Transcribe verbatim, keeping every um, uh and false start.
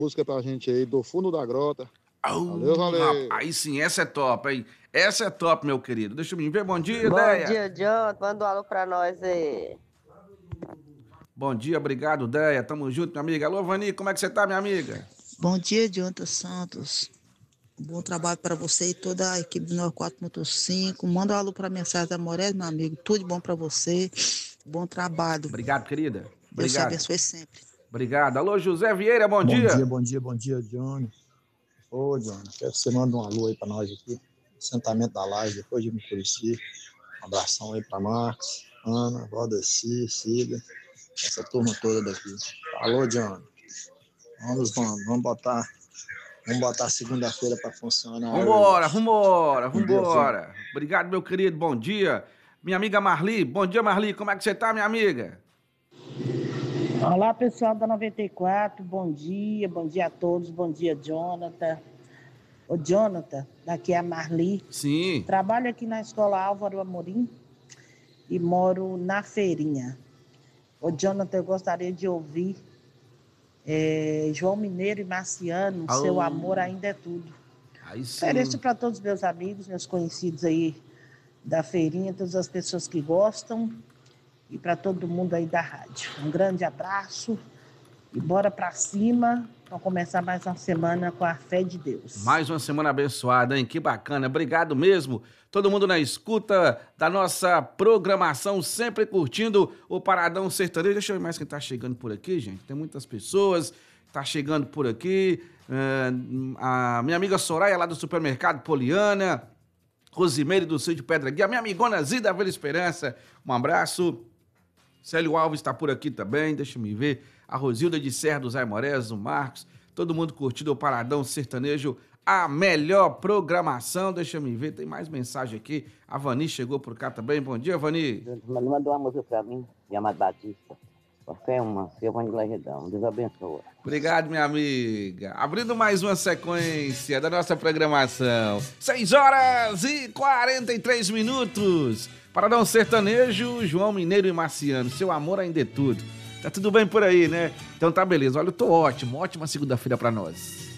música pra gente aí, do fundo da grota. Oh, Valeu, valeu. Aí sim, essa é top, hein? Essa é top, meu querido. Deixa eu me ver. Bom dia, Bom Deia. dia, John. Manda um alô pra nós aí. Bom dia, obrigado, Deia. Tamo junto, minha amiga. Alô, Vani, como é que você tá, minha amiga? Bom dia, Jonathan Santos. Bom trabalho para você e toda a equipe do nove quatro ponto cinco. Manda um alô para a mensagem da Morel, meu amigo. Tudo de bom para você. Bom trabalho. Obrigado, querida. Deus te Obrigado. abençoe sempre. Obrigado. Alô, José Vieira, bom, Bom dia. dia, bom dia, bom dia, Johnny. Ô, Johnny, quero que você manda um alô aí pra nós aqui. Assentamento da Laje, depois de Murici. Um abração aí pra Marcos, Ana, Valdeci, Cida, essa turma toda daqui. Alô, Johnny. Vamos, vamos, vamos botar, vamos botar segunda-feira pra funcionar. Vambora, hoje. vambora, Bom dia, vambora. Obrigado, meu querido, bom dia. Minha amiga Marli, bom dia, Marli. Como é que você tá, minha amiga? Olá, pessoal da noventa e quatro, bom dia, bom dia a todos, bom dia, Jonathan. Ô, Jonathan, daqui é a Marli. Sim. Trabalho aqui na Escola Álvaro Amorim e moro na Feirinha. Ô, Jonathan, eu gostaria de ouvir é, João Mineiro e Marciano, Oh. Seu Amor Ainda É Tudo. Aí sim. Ofereço para todos os meus amigos, meus conhecidos aí da Feirinha, todas as pessoas que gostam, e para todo mundo aí da rádio. Um grande abraço e bora para cima para começar mais uma semana com a fé de Deus. Mais uma semana abençoada, hein? Que bacana. Obrigado mesmo. Todo mundo na escuta da nossa programação, sempre curtindo o Paradão Sertanejo. Deixa eu ver mais quem tá chegando por aqui, gente. Tem muitas pessoas tá chegando por aqui. Uh, a minha amiga Soraya, lá do supermercado Poliana. Rosimeire do Sítio Pedra Guia. Minha amigona Zida Vila Esperança. Um abraço. Célio Alves está por aqui também, deixa eu me ver. A Rosilda de Serra dos Aimorés, o Marcos. Todo mundo curtindo o Paradão Sertanejo. A melhor programação, deixa eu me ver. Tem mais mensagem aqui. A Vani chegou por cá também. Bom dia, Vani. Mandou uma música pra mim, chamada Batista. Qualquer uma, Silvânia de Lajedão. Deus abençoe. Obrigado, minha amiga. Abrindo mais uma sequência da nossa programação. seis horas e quarenta e três minutos. Paradão Sertanejo, João Mineiro e Marciano. Seu amor ainda é tudo. Tá tudo bem por aí, né? Então tá beleza. Olha, eu tô ótimo. Ótima segunda-feira pra nós.